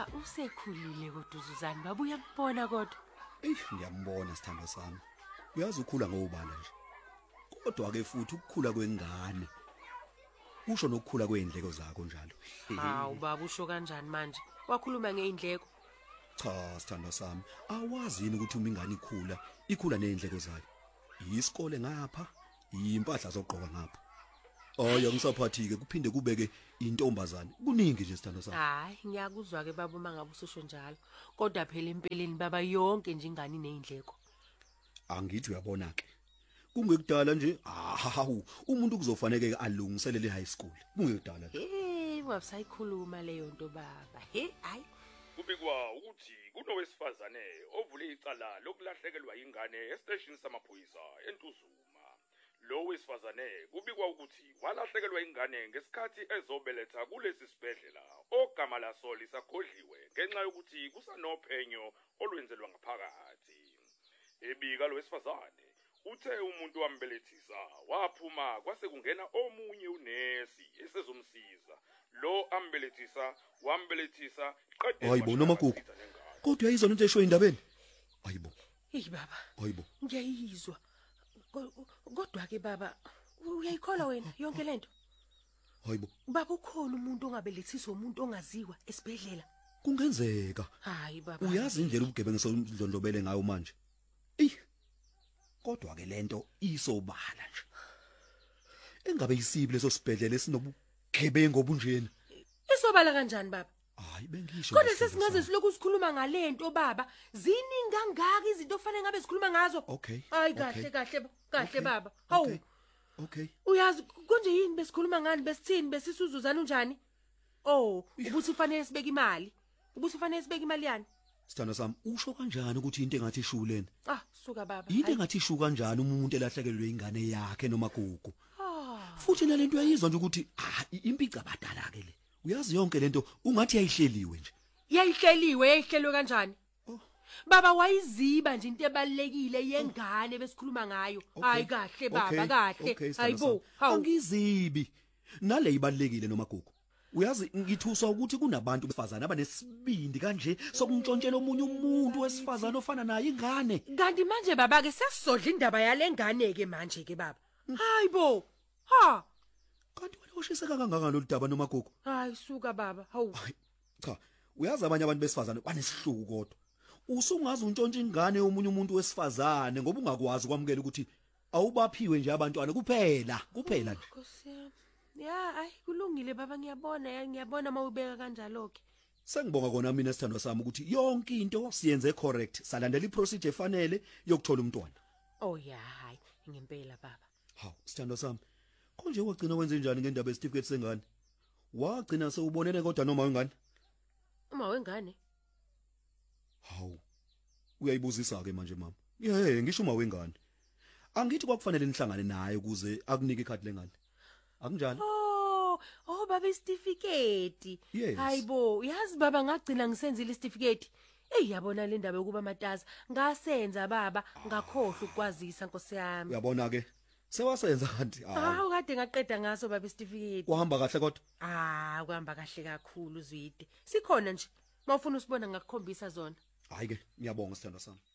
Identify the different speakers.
Speaker 1: Baba usekhulile kodwa uZuzani baba uyakubona kodwa.
Speaker 2: Ngiyambona sithando sami. Uyazi ukhula ngobala nje. Kodwa ke futhi ukukhula kwengane kusho nokukhula kweindleko zakho njalo.
Speaker 1: Hawu baba usho kanjani manje? Wakhuluma ngeindleko.
Speaker 2: Cha sithando sami, awazi yini ukuthi uma ingane ikhula neindleko zayo. Isikole ngapha, impahla zogqoka ngapha. Ngisaphathike kuphinde kubeke intombazane. Kuningi nje sithando sami.
Speaker 1: Hayi, ngiyakuzwa ke baba uma ngabe ususho njalo. Kodwa phela empeleni baba yonke nje ingane inezindleko.
Speaker 2: Angithi uyabona ke. Kungekudala nje, umuntu kuzofanele alungiselele high school. Kungekudala nje.
Speaker 1: Wabusayikhuluma leyo nto baba. Hayi.
Speaker 3: Kubikwa ukuthi kunowesifazane ovule icala lokulahlekelwa ingane estation samaphoyisa eNtuzuma. Lo wesifazane kubikwa ukuthi walahlekelwa ingane ngesikhathi ezobeletha kulesi sibhedlela ogama laso lisakhodliwe ngenxa yokuthi kusanophenyo olwenzelwa ngaphakathi. Ebika lo wesifazane uthe umuntu wambelethisa waphuma kwase kungena omunye unesi esezomsiza. Lo wambelethisa qede.
Speaker 2: Hayibo nomagugu. Kodwa uyayizona into esho indabeni? Hayibo.
Speaker 1: Baba.
Speaker 2: Hayibo.
Speaker 1: Ngiyayizwa. Kodwa ke baba, uyayikholwa wena yonke lento?
Speaker 2: Hayibo.
Speaker 1: Baba ukhona umuntu ongabelethisa umuntu ongaziwa esibhedlela.
Speaker 2: Kungenzeka.
Speaker 1: Hayi baba.
Speaker 2: Uyazi indlela ubugebengu sondlondlobele ngayo manje. Kodwa ke lento isobala nje. Engabe isibi leso sibhedlela esinobugebengu obunjena.
Speaker 1: Isobala kanjani baba?
Speaker 2: Hayi bengisho.
Speaker 1: Kodwa sesingaze silokhu sikhuluma ngalento baba. Ziningi kangaka izinto ofanele ngabe sikhuluma ngazo.
Speaker 2: Okay.
Speaker 1: Hayi kahle baba. Hawu.
Speaker 2: Okay.
Speaker 1: Uyazi konje yini besikhuluma ngani besithini besisuzuzana unjani? Ubuthi ufanele sibeke imali. Ubuthi ufanele sibeke imali yani?
Speaker 2: Sithando sami, usho kanjani ukuthi into engathi ishuleni?
Speaker 1: Suka baba.
Speaker 2: Into engathi ishu kanjani umuntu elahlekelwe ingane yakhe noma gugu? Futhi nalento uyayizwa nje ukuthi impica abadala ke le. Uyazi yonke lento ungathi yayihleliwe nje.
Speaker 1: Yayihlelwe kanjani? Baba wayiziba nje into ebalekile yengane besikhuluma ngayo. Hayi kahle baba kahle. Hayibo.
Speaker 2: Angizibi. Nale ibalekile noma gugu. Uyazi ngithuswa ukuthi kunabantu besifazana abanesibindi kanje sokuntshontshela omunye umuntu wesifazana ofana naye ingane.
Speaker 1: Kanti manje baba ke sesizodla indaba yale ngane ke manje ke baba. Hayibo.
Speaker 2: Kanti wena ushiseka kangaka loludaba noma gugu?
Speaker 1: Hayi suka baba. Hawu.
Speaker 2: Cha, uyazi abanye abantu besifazana banesihluku kodwa. Usungazi untshontsha ingane yomunye umuntu wesifazane ngoba ungakwazi ukwamukela ukuthi awubaphiwe nje abantwana kuphela nje.
Speaker 1: Kulungile baba ngiyabona mawubeka kanjalo ke.
Speaker 2: Sengibonga kona mina sithando sami ukuthi yonke into siyenze correct, salandela iprocedure efanele yokuthola umntwana.
Speaker 1: Hayi ngempela baba.
Speaker 2: Hawu sithando sami. Konje wagcina wenze njani ngendaba yesitifiketi sengane? Wagcina sewubonene kodwa noma wengane?
Speaker 1: Uma wengane?
Speaker 2: Hawu. Uyayibuzisa ke manje mama. Ngisho uma wengane. Angithi kwakufanele nihlangane naye ukuze akunike ikhadi lengane. Akunjani?
Speaker 1: Baba isitifiketi. Hayibo, uyazi baba ngagcina ngisenzile isitifiketi. Yabona le ndaba yokuba mataza ngasenza baba ngakhohle ukwazisa Nkosi yami.
Speaker 2: Uyabona ke sewasenza kanti.
Speaker 1: Kade ngaqeda ngaso baba isitifiketi.
Speaker 2: Kuhamba kahle kodwa?
Speaker 1: Kuhamba kahle kakhulu Zwide. Sikhona nje. Mawufuna usibona ngakukhombisa zona.
Speaker 2: Hayi ke ngiyabonga sithando sami.